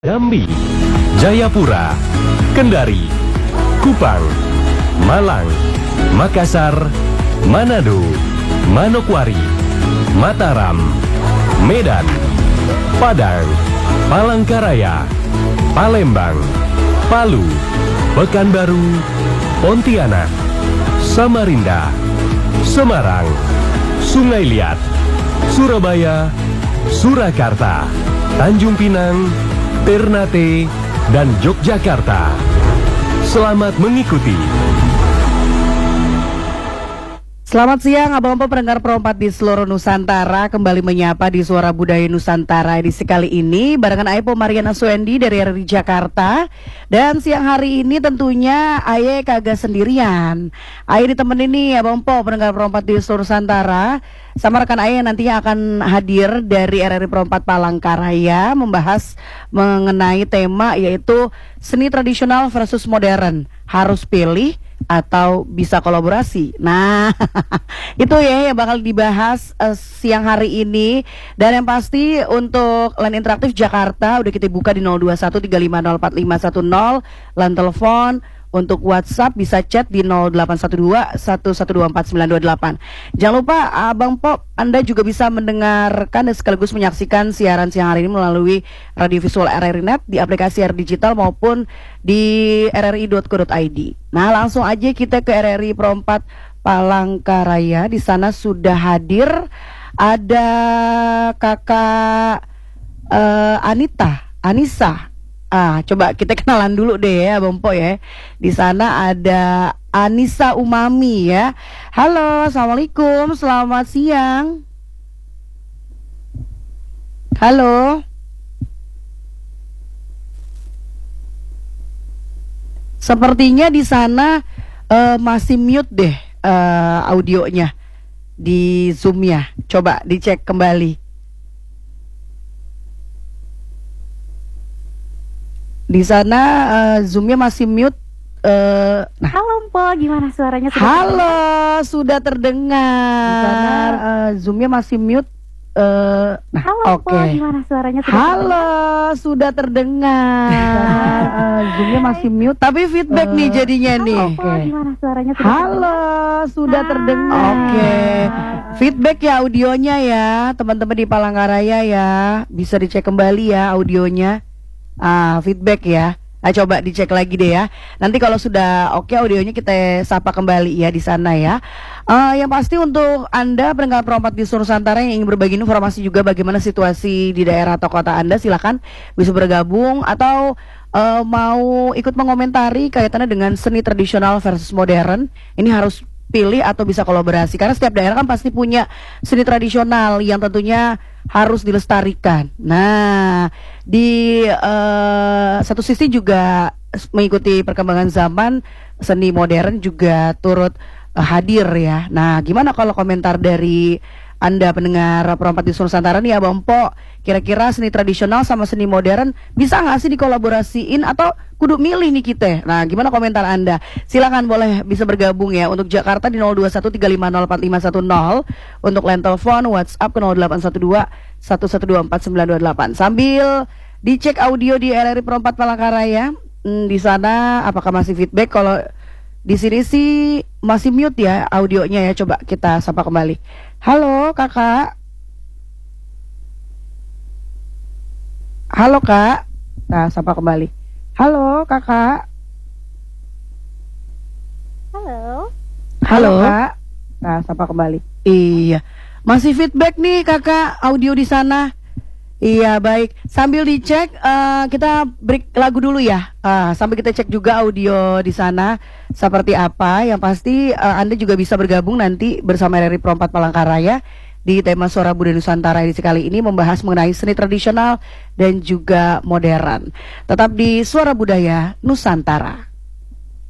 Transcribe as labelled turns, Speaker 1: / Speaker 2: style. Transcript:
Speaker 1: Jambi, Jayapura, Kendari, Kupang, Malang, Makassar, Manado, Manokwari, Mataram, Medan, Padang, Palangkaraya, Palembang, Palu, Pekanbaru, Pontianak, Samarinda, Semarang, Sungai Liat, Surabaya, Surakarta, Tanjung Pinang, Ternate, dan Yogyakarta. Selamat mengikuti.
Speaker 2: Selamat siang abang-abang pendengar Pro 4 di seluruh Nusantara. Kembali menyapa di Suara Budaya Nusantara edisi kali ini barengan Aipo Mariana Suendi dari RRI Jakarta. Dan siang hari ini tentunya Aye kagak sendirian. Aye ditemenin nih abang-abang pendengar Pro 4 di seluruh Nusantara sama rekan Aye nantinya akan hadir dari RRI Pro 4 Palangkaraya membahas mengenai tema yaitu seni tradisional versus modern. Harus pilih atau bisa kolaborasi. Nah, itu ya yang bakal dibahas siang hari ini. Dan yang pasti untuk line interaktif Jakarta udah kita buka di 02135045510, line telepon. Untuk WhatsApp bisa chat di 0812-1124-928. Jangan lupa Abang Pop, Anda juga bisa mendengarkan dan sekaligus menyaksikan siaran siang hari ini melalui radio visual RRI Net di aplikasi RRI Digital maupun di rri.co.id. Nah, langsung aja kita ke RRI Pro 4 Palangkaraya. Di sana sudah hadir ada Kakak Anissa. Coba kita kenalan dulu deh ya, Bang Po ya. Di sana ada Anissa Umami ya. Halo, assalamualaikum, selamat siang. Halo. Sepertinya di sana masih mute deh audionya di Zoom-nya. Coba dicek kembali. Di sana Zoom-nya masih mute.
Speaker 3: Nah. Halo Mpo, gimana suaranya?
Speaker 2: Sudah terdengar. Di sana Zoom-nya masih mute. Nah,
Speaker 3: halo Mpo, gimana suaranya?
Speaker 2: Sudah terdengar. Di sana Zoom-nya masih mute. Tapi feedback nih jadinya nih.
Speaker 3: Mpo, gimana suaranya?
Speaker 2: Sudah terdengar. Feedback ya audionya ya, teman-teman di Palangkaraya ya. Bisa dicek kembali ya audionya. Feedback ya. Coba dicek lagi deh ya. Nanti kalau sudah oke audionya kita sapa kembali ya di sana ya. Yang pasti untuk Anda pendengar Pro 4 di seluruh Nusantara yang ingin berbagi informasi juga bagaimana situasi di daerah atau kota Anda, silakan bisa bergabung atau mau ikut mengomentari kaitannya dengan seni tradisional versus modern. Ini harus pilih atau bisa kolaborasi karena setiap daerah kan pasti punya seni tradisional yang tentunya harus dilestarikan. Nah, di satu sisi juga mengikuti perkembangan zaman, seni modern juga turut hadir ya. Nah, gimana kalau komentar dari Anda pendengar Pro 4 di seluruh Nusantara nih Abang Po, kira-kira seni tradisional sama seni modern bisa nggak sih dikolaborasiin atau kudu milih nih kita? Nah, gimana komentar Anda? Silakan boleh bisa bergabung ya. Untuk Jakarta di 02135045510, untuk line telepon WhatsApp ke 0812-1124-928. Sambil dicek audio di RRI Pro 4 Palangkaraya, di sana apakah masih feedback? Kalau di sini sih masih mute ya audionya ya. Coba kita sapa kembali. Halo kakak. Halo kak. Nah, sapa kembali. Halo kakak.
Speaker 3: Halo
Speaker 2: kak. Nah, sapa kembali. Iya. Masih feedback nih kakak audio di sana. Iya baik, sambil dicek kita break lagu dulu ya. Sambil kita cek juga audio di sana seperti apa. Yang pasti Anda juga bisa bergabung nanti bersama RRI Pro 4 Palangkaraya di tema Suara Budaya Nusantara edisi kali ini membahas mengenai seni tradisional dan juga modern. Tetap di Suara Budaya Nusantara.